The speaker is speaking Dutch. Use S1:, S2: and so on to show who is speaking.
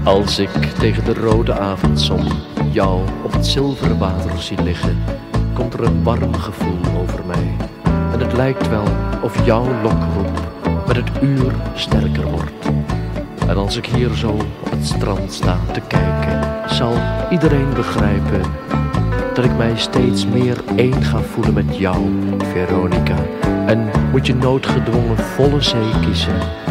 S1: Als ik tegen de rode avondzon jou op het zilveren water zie liggen, komt er een warm gevoel over mij. En het lijkt wel of jouw lokroep met het uur sterker wordt. En als ik hier zo op het strand sta te kijken, zal iedereen begrijpen dat ik mij steeds meer één ga voelen met jou, Veronica. En moet je noodgedwongen volle zee kiezen,